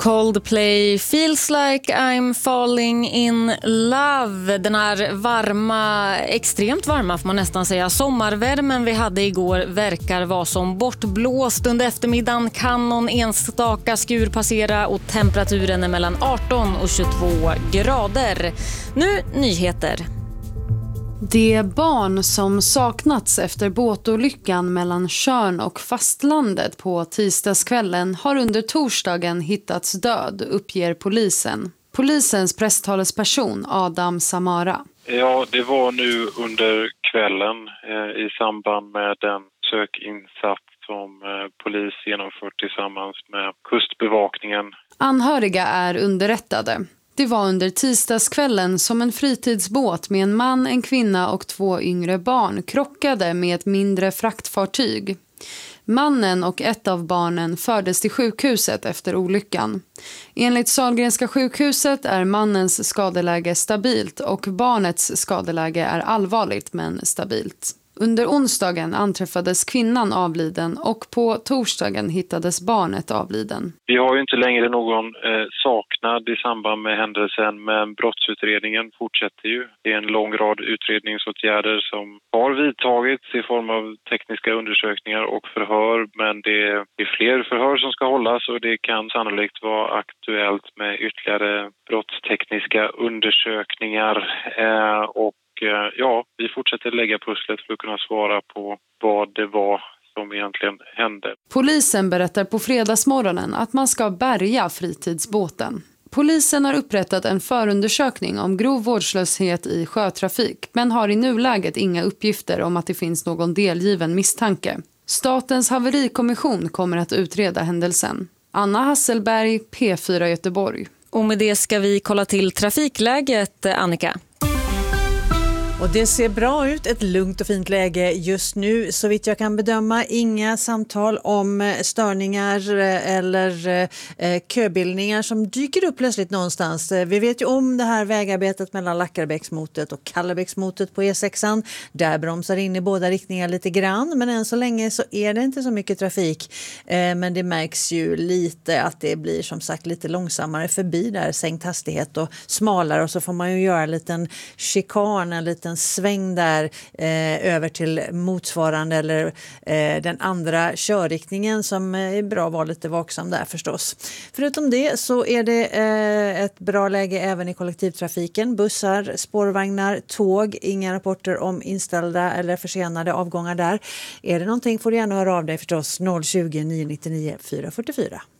Coldplay, Feels like I'm falling in love. Den här varma, extremt varma får man nästan säga, sommarvärmen vi hade igår verkar vara som bortblåst. Under eftermiddagen kan någon enstaka skur passera och temperaturen är mellan 18 och 22 grader. Nu nyheter. Det barn som saknats efter båtolyckan mellan Tjörn och fastlandet på tisdagskvällen har under torsdagen hittats död, uppger polisen. Polisens presstalesperson Adam Samara. Ja, det var nu under kvällen i samband med den sökinsats som polis genomfört tillsammans med kustbevakningen. Anhöriga är underrättade. Det var under tisdagskvällen som en fritidsbåt med en man, en kvinna och 2 yngre barn krockade med ett mindre fraktfartyg. Mannen och ett av barnen fördes till sjukhuset efter olyckan. Enligt Sahlgrenska sjukhuset är mannens skadeläge stabilt och barnets skadeläge är allvarligt men stabilt. Under onsdagen anträffades kvinnan avliden och på torsdagen hittades barnet avliden. Vi har ju inte längre någon saknad i samband med händelsen, men brottsutredningen fortsätter ju. Det är en lång rad utredningsåtgärder som har vidtagits i form av tekniska undersökningar och förhör, men det är fler förhör som ska hållas och det kan sannolikt vara aktuellt med ytterligare brottstekniska undersökningar och ja, vi fortsätter lägga pusslet för att kunna svara på vad det var som egentligen hände. Polisen berättar på fredagsmorgonen att man ska bärga fritidsbåten. Polisen har upprättat en förundersökning om grov vårdslöshet i sjötrafik men har i nuläget inga uppgifter om att det finns någon delgiven misstanke. Statens haverikommission kommer att utreda händelsen. Anna Hasselberg, P4 Göteborg. Och med det ska vi kolla till trafikläget, Annika. Och det ser bra ut, ett lugnt och fint läge just nu. Så vitt jag kan bedöma, inga samtal om störningar eller köbildningar som dyker upp plötsligt någonstans. Vi vet ju om det här vägarbetet mellan Lackarbäcksmotet och Kallebäcksmotet på E6an. Där bromsar in i båda riktningar lite grann, men än så länge så är det inte så mycket trafik. Men det märks ju lite att det blir som sagt lite långsammare förbi där, sänkt hastighet och smalare, och så får man ju göra en liten chikan, en liten sväng där över till motsvarande eller den andra körriktningen, som är bra att vara lite vaksam där förstås. Förutom det så är det ett bra läge även i kollektivtrafiken, bussar, spårvagnar, tåg, inga rapporter om inställda eller försenade avgångar där. Är det någonting får du gärna höra av dig förstås, 020 999 444.